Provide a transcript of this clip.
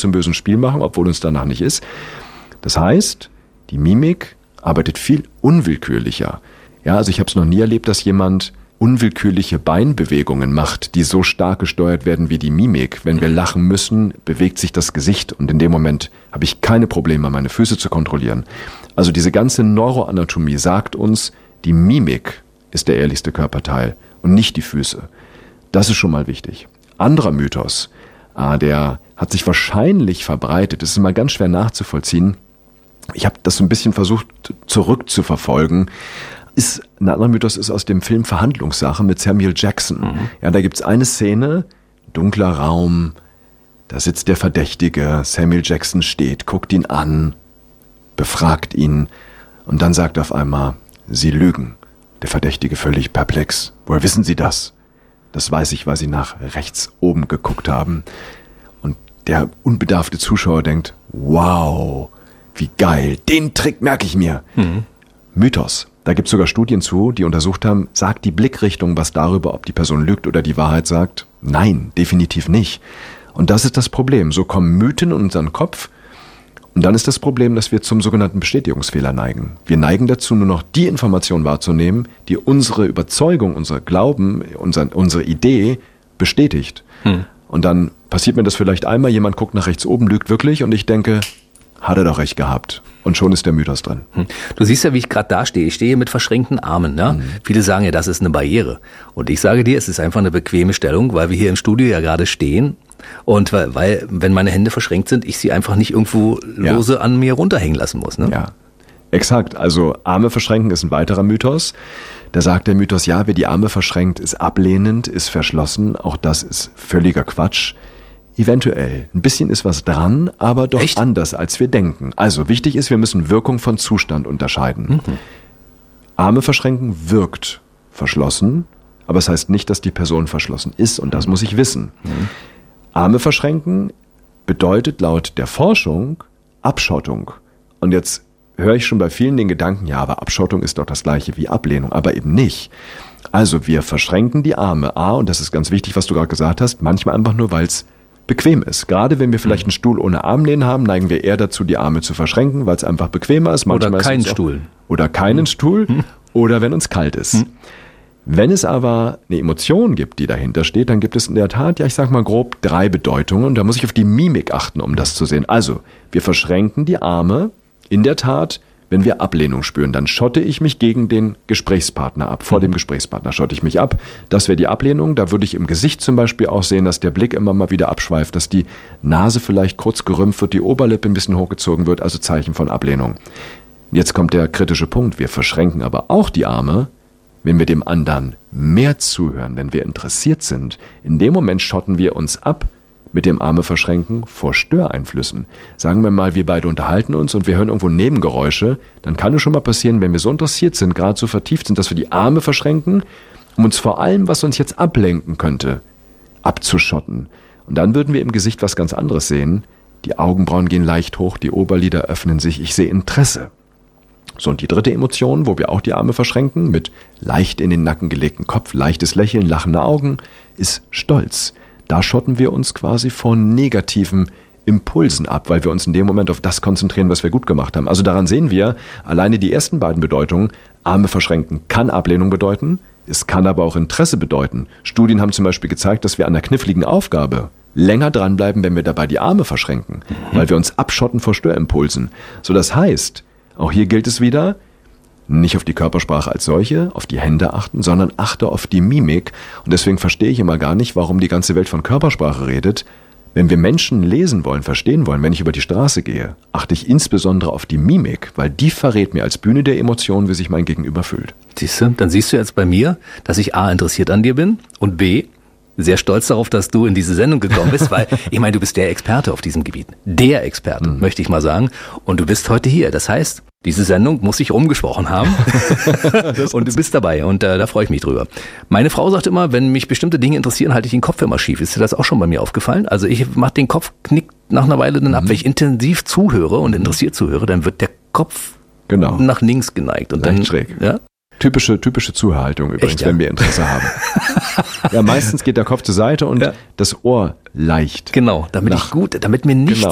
zum bösen Spiel machen, obwohl uns danach nicht ist. Das heißt, die Mimik arbeitet viel unwillkürlicher. Ja, also ich habe es noch nie erlebt, dass jemand unwillkürliche Beinbewegungen macht, die so stark gesteuert werden wie die Mimik. Wenn wir lachen müssen, bewegt sich das Gesicht und in dem Moment habe ich keine Probleme, meine Füße zu kontrollieren. Also diese ganze Neuroanatomie sagt uns, die Mimik ist der ehrlichste Körperteil und nicht die Füße. Das ist schon mal wichtig. Anderer Mythos, der hat sich wahrscheinlich verbreitet, das ist mal ganz schwer nachzuvollziehen. Ich habe das so ein bisschen versucht zurückzuverfolgen. Ein anderer Mythos ist aus dem Film Verhandlungssache mit Samuel Jackson. Ja, da gibt's eine Szene, dunkler Raum, da sitzt der Verdächtige, Samuel Jackson steht, guckt ihn an, befragt ihn und dann sagt auf einmal, Sie lügen. Der Verdächtige völlig perplex. Woher wissen Sie das? Das weiß ich, weil Sie nach rechts oben geguckt haben. Und der unbedarfte Zuschauer denkt, wow, wie geil, den Trick merke ich mir. Mythos. Da gibt es sogar Studien zu, die untersucht haben, sagt die Blickrichtung was darüber, ob die Person lügt oder die Wahrheit sagt? Nein, definitiv nicht. Und das ist das Problem. So kommen Mythen in unseren Kopf und dann ist das Problem, dass wir zum sogenannten Bestätigungsfehler neigen. Wir neigen dazu, nur noch die Information wahrzunehmen, die unsere Überzeugung, unser Glauben, unsere Idee bestätigt. Und dann passiert mir das vielleicht einmal, jemand guckt nach rechts oben, lügt wirklich und ich denke, hat er doch recht gehabt. Und schon ist der Mythos drin. Du siehst ja, wie ich gerade da stehe. Ich stehe hier mit verschränkten Armen. Ne? Viele sagen ja, das ist eine Barriere. Und ich sage dir, es ist einfach eine bequeme Stellung, weil wir hier im Studio ja gerade stehen. Und weil, wenn meine Hände verschränkt sind, ich sie einfach nicht irgendwo lose an mir runterhängen lassen muss. Ne? Ja, exakt. Also Arme verschränken ist ein weiterer Mythos. Da sagt der Mythos, ja, wer die Arme verschränkt, ist ablehnend, ist verschlossen. Auch das ist völliger Quatsch. Eventuell. Ein bisschen ist was dran, aber doch anders, als wir denken. Also wichtig ist, wir müssen Wirkung von Zustand unterscheiden. Arme verschränken wirkt verschlossen, aber es heißt nicht, dass die Person verschlossen ist und das muss ich wissen. Arme verschränken bedeutet laut der Forschung Abschottung. Und jetzt höre ich schon bei vielen den Gedanken, ja, aber Abschottung ist doch das gleiche wie Ablehnung, aber eben nicht. Also wir verschränken die Arme, und das ist ganz wichtig, was du gerade gesagt hast, manchmal einfach nur, weil es bequem ist. Gerade wenn wir vielleicht einen Stuhl ohne Armlehnen haben, neigen wir eher dazu, die Arme zu verschränken, weil es einfach bequemer ist. Manchmal oder keinen Stuhl. Oder keinen Stuhl. Oder wenn uns kalt ist. Wenn es aber eine Emotion gibt, die dahinter steht, dann gibt es in der Tat, ja, ich sag mal grob 3 Bedeutungen. Und da muss ich auf die Mimik achten, um das zu sehen. Also, wir verschränken die Arme in der Tat, wenn wir Ablehnung spüren, dann schotte ich mich gegen den Gesprächspartner ab. Vor dem Gesprächspartner schotte ich mich ab. Das wäre die Ablehnung. Da würde ich im Gesicht zum Beispiel auch sehen, dass der Blick immer mal wieder abschweift, dass die Nase vielleicht kurz gerümpft wird, die Oberlippe ein bisschen hochgezogen wird, also Zeichen von Ablehnung. Jetzt kommt der kritische Punkt. Wir verschränken aber auch die Arme, wenn wir dem anderen mehr zuhören, wenn wir interessiert sind. In dem Moment schotten wir uns ab, mit dem Arme verschränken vor Störeinflüssen. Sagen wir mal, wir beide unterhalten uns und wir hören irgendwo Nebengeräusche, dann kann es schon mal passieren, wenn wir so interessiert sind, gerade so vertieft sind, dass wir die Arme verschränken, um uns vor allem, was uns jetzt ablenken könnte, abzuschotten. Und dann würden wir im Gesicht was ganz anderes sehen. Die Augenbrauen gehen leicht hoch, die Oberlider öffnen sich, ich sehe Interesse. So, und die dritte Emotion, wo wir auch die Arme verschränken, mit leicht in den Nacken gelegten Kopf, leichtes Lächeln, lachende Augen, ist Stolz. Da schotten wir uns quasi vor negativen Impulsen ab, weil wir uns in dem Moment auf das konzentrieren, was wir gut gemacht haben. Also daran sehen wir, alleine die ersten beiden Bedeutungen, Arme verschränken kann Ablehnung bedeuten, es kann aber auch Interesse bedeuten. Studien haben zum Beispiel gezeigt, dass wir an einer kniffligen Aufgabe länger dranbleiben, wenn wir dabei die Arme verschränken, weil wir uns abschotten vor Störimpulsen. So, das heißt, auch hier gilt es wieder, nicht auf die Körpersprache als solche, auf die Hände achten, sondern achte auf die Mimik. Und deswegen verstehe ich immer gar nicht, warum die ganze Welt von Körpersprache redet. Wenn wir Menschen lesen wollen, verstehen wollen, wenn ich über die Straße gehe, achte ich insbesondere auf die Mimik, weil die verrät mir als Bühne der Emotionen, wie sich mein Gegenüber fühlt. Siehst du, dann siehst du jetzt bei mir, dass ich A, interessiert an dir bin und B, sehr stolz darauf, dass du in diese Sendung gekommen bist, weil ich meine, du bist der Experte auf diesem Gebiet. Der Experte, möchte ich mal sagen. Und du bist heute hier. Das heißt, diese Sendung muss sich rumgesprochen haben und du bist dabei und da freue ich mich drüber. Meine Frau sagt immer, wenn mich bestimmte Dinge interessieren, halte ich den Kopf immer schief. Ist dir das auch schon bei mir aufgefallen? Also ich mache den Kopf, knickt nach einer Weile dann ab. Wenn ich intensiv zuhöre und interessiert zuhöre, dann wird der Kopf nach links geneigt. Und dann schräg. Ja? Typische Zuhörhaltung übrigens, Echt, ja? wenn wir Interesse haben. Ja, meistens geht der Kopf zur Seite und das Ohr leicht. Genau, damit mir nicht